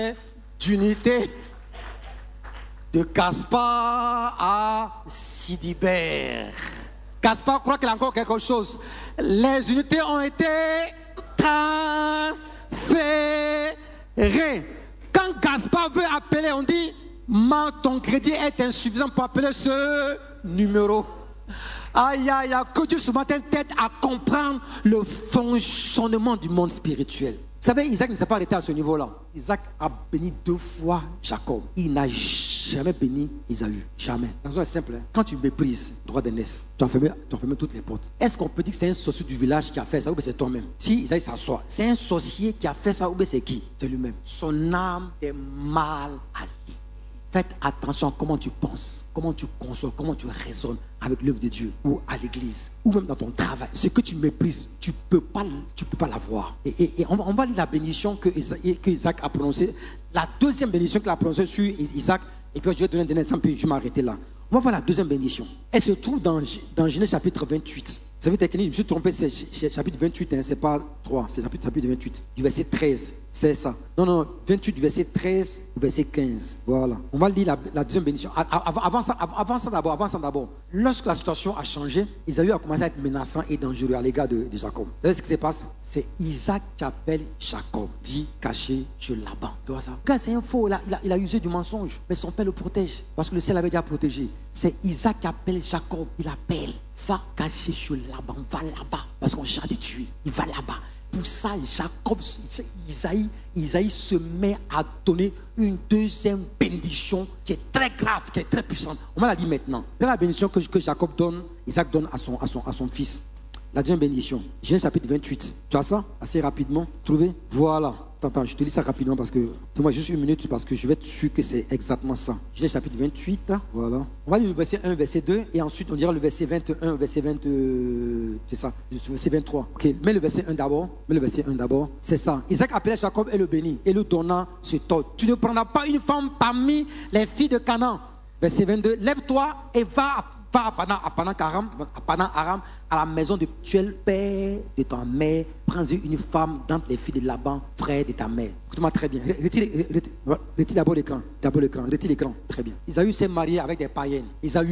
d'unité de Gaspard à Sidibert. Gaspard croit qu'il a encore quelque chose. Les unités ont été transférées. Quand Gaspard veut appeler, on dit ton crédit est insuffisant pour appeler ce numéro. Aïe, aïe, aïe, que Dieu ce matin t'aide à comprendre le fonctionnement du monde spirituel. Vous savez, Isaac ne s'est pas arrêté à ce niveau-là. Isaac a béni 2 fois Jacob. Il n'a jamais béni Isaü. Jamais. La raison est simple. Quand tu méprises le droit d'aînesse, tu as fermé toutes les portes. Est-ce qu'on peut dire que c'est un sorcier du village qui a fait ça ou bien c'est toi-même? Si Isaïe s'assoit, c'est un sorcier qui a fait ça ou bien c'est qui? C'est lui-même. Son âme est mal alliée. Faites attention à comment tu penses, comment tu consoles, comment tu raisonnes avec l'œuvre de Dieu ou à l'église ou même dans ton travail. Ce que tu méprises, tu peux pas l'avoir. Et on va lire la bénédiction que Isaac a prononcée, la deuxième bénédiction qu'il a prononcée sur Isaac. Et puis je vais donner un dernier exemple, puis je vais m'arrêter là. On va voir la deuxième bénédiction. Elle se trouve dans Genèse chapitre 28. Vous savez, technique, je me suis trompé, c'est chapitre 28, hein, c'est pas 3, c'est chapitre 28, du verset 13. C'est ça. Non, 28 du verset 13 au verset 15. Voilà. On va lire la deuxième bénédiction. Avant ça d'abord. Lorsque la situation a changé, Isaïe a commencé à être menaçant et dangereux à l'égard de Jacob. Vous savez ce qui se passe? C'est Isaac qui appelle Jacob, dit caché chez Laban. Tu vois ça? Quand c'est un faux, il a usé du mensonge, mais son père le protège parce que le ciel l'avait déjà protégé. C'est Isaac qui appelle Jacob. Il appelle. Va cacher chez Laban, va là-bas, parce qu'on cherche de tuer. Il va là-bas. Pour ça, Jacob, Isaïe se met à donner une deuxième bénédiction qui est très grave, qui est très puissante. On va la lire maintenant. C'est la bénédiction que Isaac donne à son fils. La deuxième bénédiction. Genèse chapitre 28. Tu as ça? Assez rapidement. Trouvez? Voilà. Attends, je te lis ça rapidement parce que... Donne-moi juste une minute parce que je vais être sûr que c'est exactement ça. Genèse chapitre 28. Voilà. On va lire le verset 1, verset 2 et ensuite on dira le verset 21, verset 20... c'est ça. Le verset 23. Ok. Mets le verset 1 d'abord. C'est ça. Isaac appela Jacob et le bénit et lui donna ce ordre. Tu ne prendras pas une femme parmi les filles de Canaan. Verset 22. Lève-toi et va à Padan Aram, à la maison de Tuel, père de ta mère. Prends-y une femme d'entre les filles de Laban, frère de ta mère. Écoute-moi très bien. Retire d'abord l'écran. Retire l'écran. Très bien. Isaïe s'est marié avec des païennes.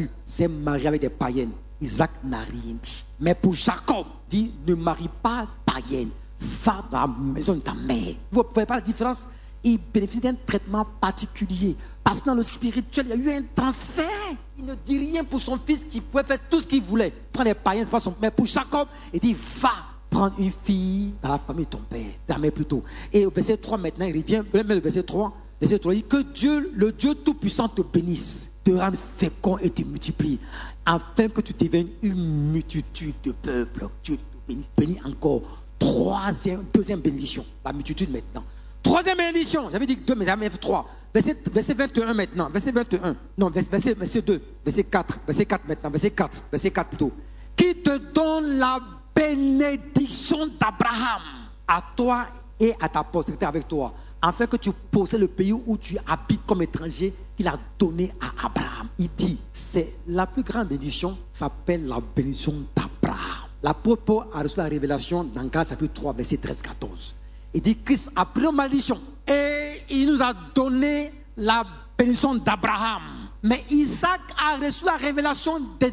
Isaac n'a rien dit. Mais pour Jacob, dit ne marie pas païenne. Va dans la maison de ta mère. Vous ne voyez pas la différence? Il bénéficie d'un traitement particulier. Parce que dans le spirituel, il y a eu un transfert. Il ne dit rien pour son fils qui pouvait faire tout ce qu'il voulait. Prendre les païens, c'est pas son... Mais pour Jacob, il dit, va prendre une fille dans la famille de ton père, ta mère plutôt. Et au verset 3 maintenant, il revient, même le verset 3, il dit que Dieu, le Dieu Tout-Puissant te bénisse, te rende fécond et te multiplie, afin que tu deviennes une multitude de peuples. Dieu te bénisse, bénis encore. Deuxième bénédiction, la multitude maintenant. Troisième bénédiction, j'avais dit 2, mais j'avais fait 3. Verset 21 maintenant, verset 21. Non, verset 2, verset 4 maintenant, verset 4 plutôt. Qui te donne la bénédiction d'Abraham à toi et à ta postérité avec toi, afin que tu possèdes le pays où tu habites comme étranger, qu'il a donné à Abraham. Il dit, c'est la plus grande bénédiction, s'appelle la bénédiction d'Abraham. L'apôtre Paul a reçu la révélation dans Galates chapitre 3, verset 13-14. Il dit, Christ a pris nos malédictions et il nous a donné la bénédiction d'Abraham. Mais Isaac a reçu la révélation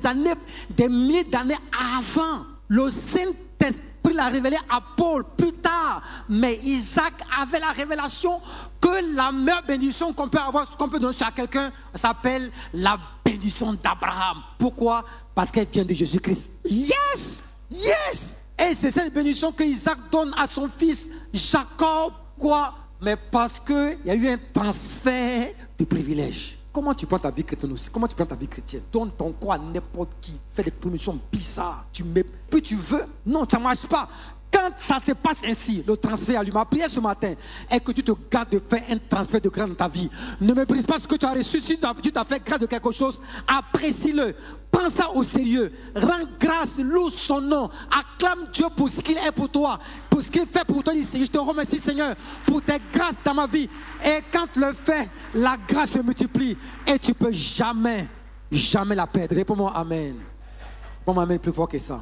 des milliers d'années avant. Le Saint-Esprit l'a révélé à Paul plus tard. Mais Isaac avait la révélation que la meilleure bénédiction qu'on peut avoir, qu'on peut donner à quelqu'un, s'appelle la bénédiction d'Abraham. Pourquoi? Parce qu'elle vient de Jésus-Christ. Yes! Et c'est cette bénédiction que Isaac donne à son fils Jacob. Quoi? Mais parce qu'il y a eu un transfert de privilèges. Comment tu prends ta vie chrétienne aussi? Comment tu prends ta vie chrétienne? Donne ton corps à n'importe qui. Fais des promotions bizarres. Puis tu veux? Non, ça ne marche pas. Quand ça se passe ainsi, le transfert, ma prière ce matin est que tu te gardes de faire un transfert de grâce dans ta vie. Ne méprise pas ce que tu as reçu. Si tu t'as fait grâce de quelque chose, apprécie-le. Prends ça au sérieux. Rends grâce, loue son nom. Acclame Dieu pour ce qu'il est pour toi, pour ce qu'il fait pour toi. Je te remercie, Seigneur, pour tes grâces dans ma vie. Et quand tu le fais, la grâce se multiplie. Et tu ne peux jamais la perdre. Réponds-moi Amen. Réponds-moi Amen plus fort que ça.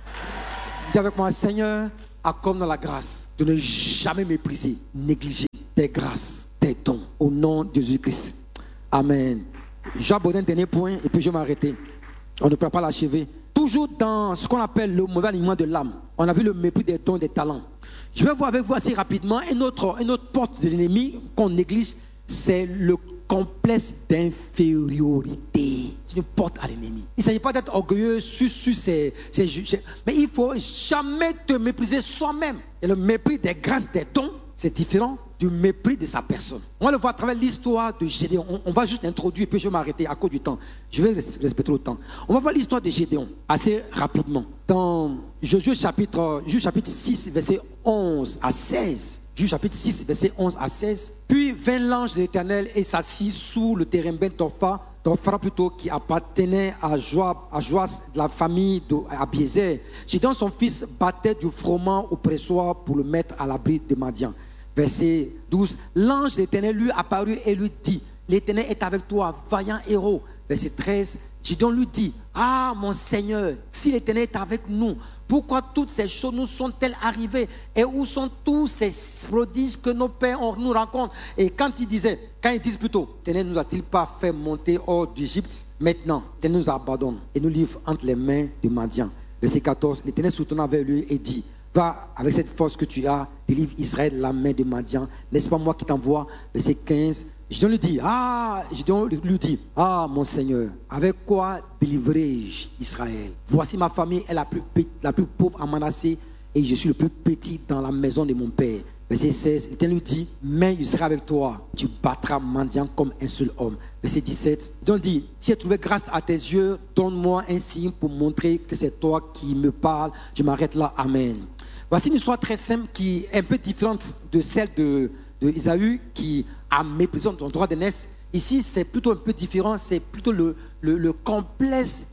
Dis avec moi, Seigneur, accorde-nous la grâce de ne jamais mépriser, négliger tes grâces, tes dons. au nom de Jésus-Christ. Amen. J'ai abordé un dernier point et puis je vais m'arrêter. On ne pourra pas l'achever. Toujours dans ce qu'on appelle le mauvais alignement de l'âme. On a vu le mépris des dons, des talents. Je vais voir avec vous assez rapidement une autre porte de l'ennemi qu'on néglige, c'est le complexe d'infériorité. C'est une porte à l'ennemi. Il ne s'agit pas d'être orgueilleux sur mais il ne faut jamais te mépriser soi-même. Et le mépris des grâces, des dons, c'est différent du mépris de sa personne. On va le voir à travers l'histoire de Gédéon. On va juste introduire et puis je vais m'arrêter à cause du temps. Je vais respecter le temps. On va voir l'histoire de Gédéon assez rapidement. Dans Josué chapitre 6, verset 11 à 16. Juge chapitre 6, verset 11 à 16. Puis vint l'ange de l'Éternel et s'assit sous le térébinthe d'Ophra plutôt, qui appartenait à Joas de la famille d'Abiézer. Gédéon, son fils, battait du froment au pressoir pour le mettre à l'abri de Madian. Verset 12. L'ange de l'Éternel lui apparut et lui dit, l'Éternel est avec toi, vaillant héros. Verset 13. Gédéon lui dit, ah mon Seigneur, si l'Éternel est avec nous, pourquoi toutes ces choses nous sont-elles arrivées? Et où sont tous ces prodiges que nos pères nous rencontrent? Et quand ils disent plutôt, l'Éternel ne nous a-t-il pas fait monter hors d'Égypte? Maintenant, l'Éternel nous abandonne et nous livre entre les mains de Madian. Verset 14, l'Éternel se tourna vers lui et dit, va avec cette force que tu as, délivre Israël de la main de Madian. N'est-ce pas moi qui t'envoie? Verset 15, Gédéon lui dit, mon Seigneur, avec quoi délivrerai-je Israël? Voici ma famille est la plus pauvre à Manassé et je suis le plus petit dans la maison de mon père. Verset 16, l'Éternel lui dit, mais je serai avec toi, tu battras Madian comme un seul homme. Verset 17, Gédéon dit, si j'ai trouvé grâce à tes yeux, donne-moi un signe pour montrer que c'est toi qui me parles. Je m'arrête là, amen. Voici une histoire très simple qui est un peu différente de celle de Ésaü qui a méprisé son droit d'aînesse. Ici, c'est plutôt un peu différent, c'est plutôt le complexe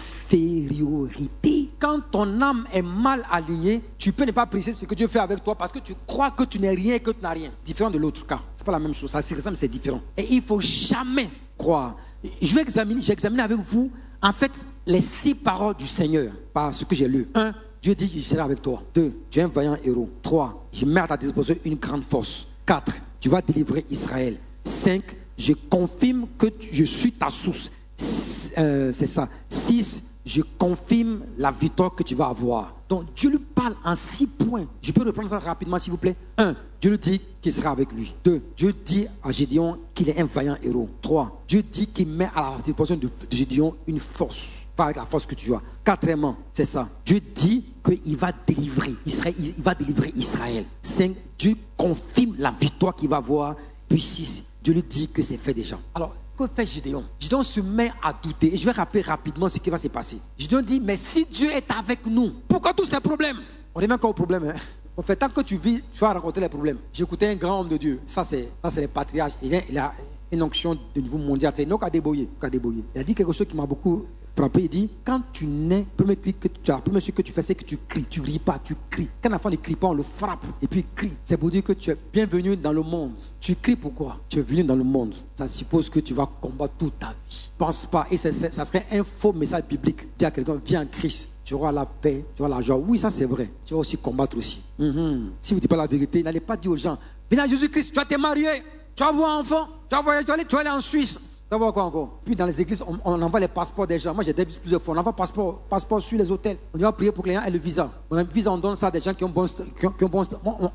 d'infériorité. Quand ton âme est mal alignée, tu peux ne pas apprécier ce que Dieu fait avec toi parce que tu crois que tu n'es rien et que tu n'as rien. Différent de l'autre cas. Ce n'est pas la même chose, ça se ressemble, c'est différent. Et il ne faut jamais croire. J'examine avec vous, en fait, les 6 paroles du Seigneur par ce que j'ai lu. 1, Dieu dit qu'il sera avec toi. 2, tu es un vaillant héros. 3, je mets à ta disposition une grande force. 4, tu vas délivrer Israël. 5, je confirme que je suis ta source. C'est ça. 6, je confirme la victoire que tu vas avoir. Donc Dieu lui parle en 6 points. Je peux reprendre ça rapidement s'il vous plaît. 1, Dieu lui dit qu'il sera avec lui. 2, Dieu dit à Gédéon qu'il est un vaillant héros. 3, Dieu dit qu'il met à la disposition de Gédéon une force. Pas avec la force que tu as. 4, c'est ça. Dieu dit qu'il va délivrer Israël. Il va délivrer Israël. 5, Dieu confirme la victoire qu'il va avoir. Puis 6, Dieu lui dit que c'est fait déjà. Alors, que fait Gédéon? Gédéon se met à douter. Et je vais rappeler rapidement ce qui va se passer. Gédéon dit, mais si Dieu est avec nous, pourquoi tous ces problèmes? On revient encore au problème. Hein? En fait, tant que tu vis, tu vas rencontrer les problèmes. J'écoutais un grand homme de Dieu. Ça, c'est les patriarches. Il a une onction de niveau mondial. C'est Enoch Adeboye. Il a dit quelque chose qui m'a beaucoup frappé. Il dit, quand tu nais, la première chose que tu fais, c'est que tu cries. Tu ne ris pas, tu cries. Quand un enfant ne crie pas, on le frappe. Et puis il crie. C'est pour dire que tu es bienvenu dans le monde. Tu cries pourquoi? Tu es venu dans le monde. Ça suppose que tu vas combattre toute ta vie. Pense pas. Et ça serait un faux message biblique. Dire à quelqu'un, viens en Christ. Tu auras la paix, tu auras la joie. Oui, ça c'est vrai. Tu vas aussi combattre aussi. Si vous ne dites pas la vérité, n'allez pas dire aux gens, viens à Jésus-Christ, tu vas te marier, tu vas avoir un enfant, tu vas aller en Suisse. Tu vas voir quoi encore? Puis dans les églises, on envoie les passeports des gens. Moi j'ai déjà vu plusieurs fois. On envoie passeport sur les hôtels. On va prier pour que les gens aient le visa. On a un visa, on donne ça à des gens qui ont bon statut. Moi,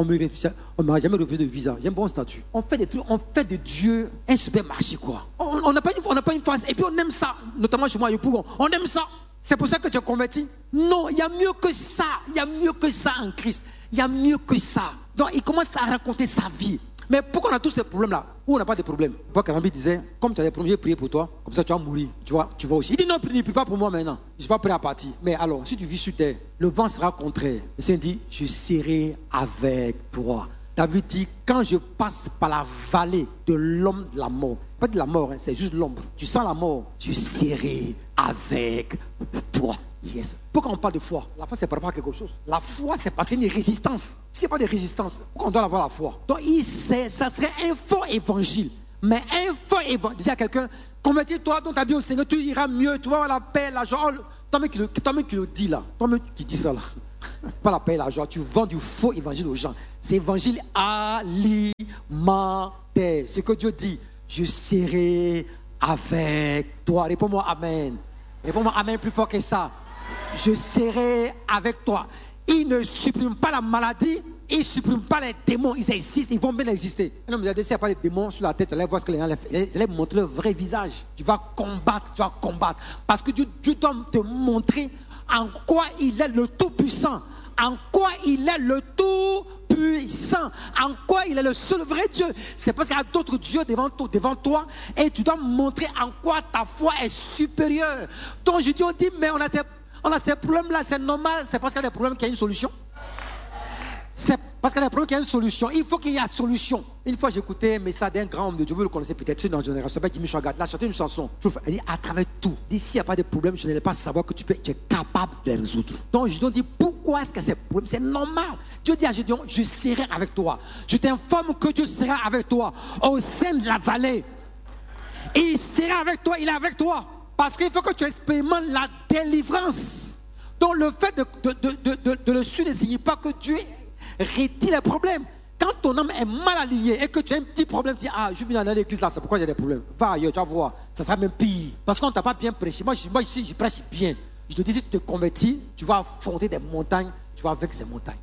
on m'a jamais refusé de visa. J'ai un bon statut. On fait des trucs, on fait de Dieu un supermarché quoi. On n'a pas une face. Et puis on aime ça. Notamment chez moi, on aime ça. C'est pour ça que tu es converti? Non, il y a mieux que ça. Il y a mieux que ça en Christ. Il y a mieux que ça. Donc il commence à raconter sa vie. Mais pourquoi on a tous ces problèmes-là? Où on n'a pas de problème? Pourquoi Karambi disait, comme tu as des problèmes, je vais prier pour toi, comme ça tu vas mourir. Tu vas aussi. Il dit non, ne prie pas pour moi maintenant. Je ne suis pas prêt à partir. Mais alors, si tu vis sur terre, le vent sera contraire. Le Seigneur dit, je serai avec toi. David dit, quand je passe par la vallée de l'homme de la mort, pas de la mort, hein, c'est juste l'ombre. Tu sens la mort, je serai avec toi. Yes. Pourquoi on parle de foi? La foi, c'est par rapport à quelque chose. La foi, c'est parce qu'il y a une résistance. S'il n'y a pas de résistance, pourquoi on doit avoir la foi? Donc, ça serait un faux évangile. Mais un faux évangile, dire à quelqu'un, convertis-toi dans ta vie au Seigneur, tu iras mieux, tu vas avoir la paix, la joie. Toi-même qui le dis là, toi-même qui dis ça là. Pas la paix et la joie, tu vends du faux évangile aux gens. C'est évangile alimentaire. terre. Ce que Dieu dit, je serai avec toi. Réponds-moi Amen. Réponds-moi Amen plus fort que ça. Je serai avec toi. Il ne supprime pas la maladie, il ne supprime pas les démons. Ils existent, ils vont bien exister. Non, mais s'il n'y a pas de démons sur la tête, tu allais voir ce que les gens allaient montrer le vrai visage. Tu vas combattre, Parce que Dieu doit te montrer en quoi il est le Tout-Puissant. En quoi il est le Tout-Puissant. En quoi il est le seul vrai Dieu. C'est parce qu'il y a d'autres dieux devant toi et tu dois montrer en quoi ta foi est supérieure. Donc je dis, on dit, mais on a ces problèmes-là, c'est normal. C'est parce qu'il y a des problèmes qu'il y a une solution. C'est parce qu'il y a des problèmes qu'il y a une solution. Il faut qu'il y ait une solution. Une fois, j'écoutais un message d'un grand homme de Dieu. Vous le connaissez peut-être dans la génération. Il Jimmy Swaggart. Il a chanté une chanson. Elle dit, à travers tout. Il dit, s'il n'y a pas de problème, je n'allais pas savoir que tu es capable de les résoudre. Donc, je dis, pourquoi est-ce que ces problèmes? C'est normal. Dieu dit à Gédéon, je serai avec toi. Je t'informe que Dieu sera avec toi au sein de la vallée. Et il sera avec toi, il est avec toi. Parce qu'il faut que tu expérimentes la délivrance. Donc, le fait de le suivre ne signifie pas que Dieu retire les problèmes. Quand ton âme est mal alignée et que tu as un petit problème, tu dis, je viens d'aller à l'église là, c'est pourquoi il y a des problèmes. Va ailleurs, tu vas voir, ça sera même pire. Parce qu'on ne t'a pas bien prêché. Moi ici, je prêche bien. Je te dis, si tu te convertis, tu vas affronter des montagnes, tu vas vaincre ces montagnes.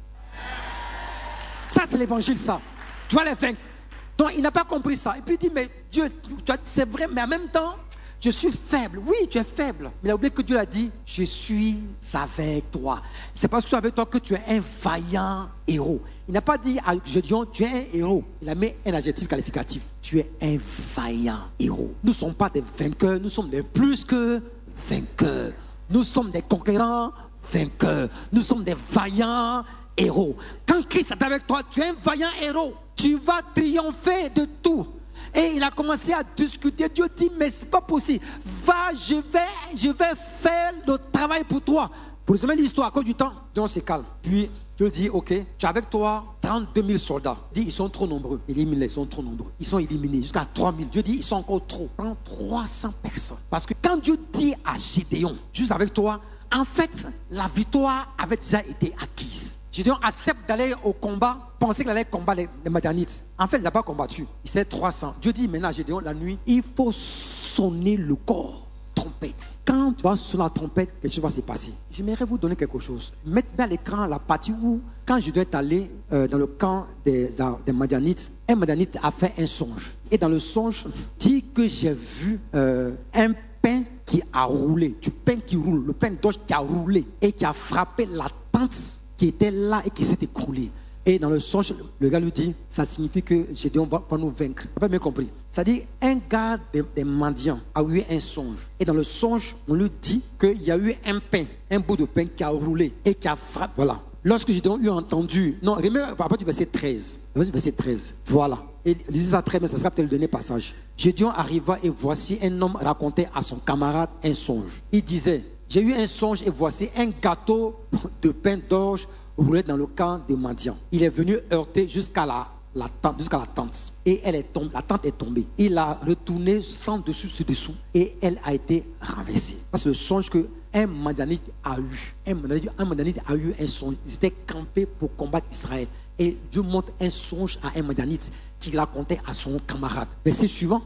Ça, c'est l'évangile, ça. Tu vas les vaincre. Donc, il n'a pas compris ça. Et puis il dit, mais Dieu, c'est vrai, mais en même temps, je suis faible. Oui, tu es faible. Mais il a oublié que Dieu a dit, je suis avec toi. C'est parce que je suis avec toi que tu es un vaillant héros. Il n'a pas dit à Gédéon, tu es un héros. Il a mis un adjectif qualificatif. Tu es un vaillant héros. Nous ne sommes pas des vainqueurs, nous sommes des plus que vainqueurs. Nous sommes des conquérants vainqueurs. Nous sommes des vaillants héros. Quand Christ est avec toi, tu es un vaillant héros. Tu vas triompher de tout. Et il a commencé à discuter. Dieu dit, mais c'est pas possible. Va, je vais faire le travail pour toi. Pour résumer l'histoire, à cause du temps, Dieu se calme. Puis Dieu dit, ok, tu as avec toi 32 000 soldats. Il dit, ils sont trop nombreux. Élimine-les, ils sont trop nombreux. Ils sont éliminés jusqu'à 3 000. Dieu dit, ils sont encore trop. Prends 300 personnes. Parce que quand Dieu dit à Gédéon, juste avec toi, en fait, la victoire avait déjà été acquise. Gédéon accepte d'aller au combat, pensait qu'il allait combattre les Madianites. En fait, il n'a pas combattu. Il s'est 300. Dieu dit maintenant à Gédéon, la nuit, il faut sonner le corps. Trompette. Quand tu vas sonner la trompette, quelque chose va se passer. J'aimerais vous donner quelque chose. Mettez bien à l'écran la partie où, quand je dois être allé dans le camp des Madianites, un Madianite a fait un songe. Et dans le songe, dit que j'ai vu un pain qui a roulé. Du pain qui roule. Le pain d'orge qui a roulé et qui a frappé la tente qui était là et qui s'est écroulé. Et dans le songe, le gars lui dit, ça signifie que Gédéon va nous vaincre. Vous n'avez pas bien compris. C'est-à-dire, un gars des mendiants a eu un songe. Et dans le songe, on lui dit qu'il y a eu un pain, un bout de pain qui a roulé et qui a frappé. Voilà. Lorsque Gédéon eut entendu, non, remets à partir du verset 13. Verset 13. Voilà. Et lisez ça très bien, ça sera peut-être le dernier passage. Gédéon arriva et voici un homme racontait à son camarade un songe. Il disait, j'ai eu un songe et voici un gâteau de pain d'orge roulé dans le camp des mendiants. Il est venu heurter jusqu'à la tente. Et la tente est tombée. Il a retourné sans dessus sur dessous et elle a été renversée. C'est le songe qu'un Madianite a eu. Un Madianite a eu un songe. Ils étaient campés pour combattre Israël. Et Dieu montre un songe à un Madianite qui racontait à son camarade. Verset suivant.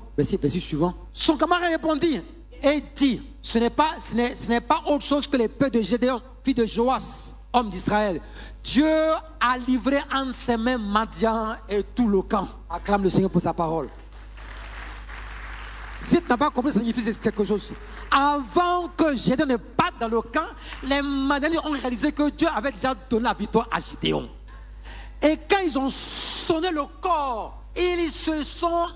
Son camarade répondit et dit, ce n'est pas autre chose que les peurs de Gédéon, fils de Joas, homme d'Israël. Dieu a livré en ses mains Madian et tout le camp. Acclame le Seigneur pour sa parole. Si tu n'as pas compris, ça signifie quelque chose. Avant que Gédéon ne parte dans le camp, les Madianites ont réalisé que Dieu avait déjà donné la victoire à Gédéon. Et quand ils ont sonné le corps, ils se sont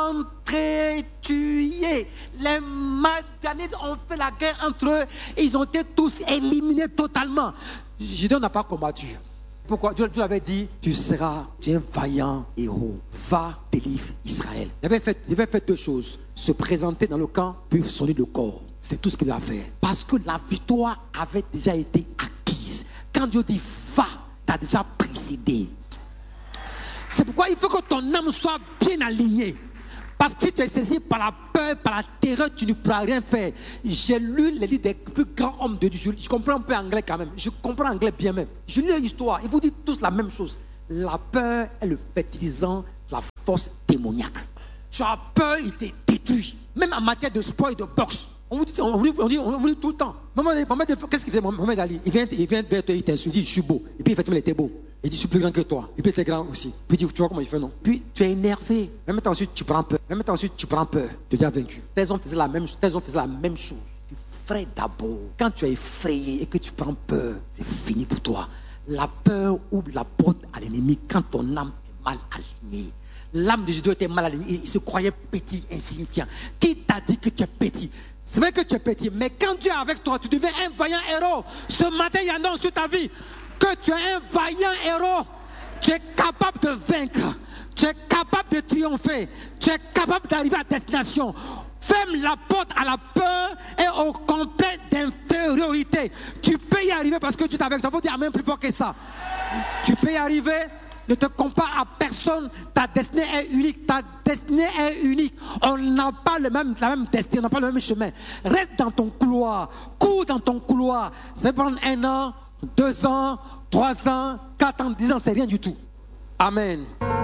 entretués. Les Madianites ont fait la guerre entre eux. Ils ont été tous éliminés totalement. Gédéon n'a pas combattu. Pourquoi? Dieu avait dit, tu es un vaillant héros. Va, délivre Israël. Il avait fait deux choses. Se présenter dans le camp, puis sonner le corps. C'est tout ce qu'il a fait. Parce que la victoire avait déjà été acquise. Quand Dieu dit, va, tu as déjà précédé. C'est pourquoi il faut que ton âme soit bien alignée. Parce que si tu es saisi par la peur, par la terreur, tu ne pourras rien faire. J'ai lu les livres des plus grands hommes de Dieu. Je comprends un peu anglais quand même. Je comprends anglais bien même. Je lis l'histoire. Ils vous disent tous la même chose. La peur est le fertilisant de la force démoniaque. Tu as peur, il te détruit. Même en matière de sport et de boxe. On vous dit tout le temps. Maman, qu'est-ce qu'il fait, Mohamed Ali? Il vient vers toi, il t'insulte, il dit, je suis beau. Et puis, effectivement, il était beau. Il dit, je suis plus grand que toi. Et puis, il était grand aussi. Puis, il dit, tu vois comment il fait, non? Puis, tu es énervé. Même temps, ensuite, tu prends peur. Tu es vaincu. Tes hommes faisaient la même chose. Tu effraies d'abord. Quand tu es effrayé et que tu prends peur, c'est fini pour toi. La peur ouvre la porte à l'ennemi quand ton âme est mal alignée. L'âme de Judas était mal alignée. Il se croyait petit, insignifiant. Qui t'a dit que tu es petit? C'est vrai que tu es petit, mais quand Dieu est avec toi, tu deviens un vaillant héros. Ce matin, il annonce sur ta vie que tu es un vaillant héros. Tu es capable de vaincre. Tu es capable de triompher. Tu es capable d'arriver à destination. Ferme la porte à la peur et au complet d'infériorité. Tu peux y arriver parce que tu es avec toi. Il faut dire même plus fort que ça. Tu peux y arriver. Ne te compare à personne. Ta destinée est unique. Ta destinée est unique. On n'a pas la même destinée. On n'a pas le même chemin. Reste dans ton couloir. Cours dans ton couloir. Ça va prendre 1 an, 2 ans, 3 ans, 4 ans, 10 ans. C'est rien du tout. Amen.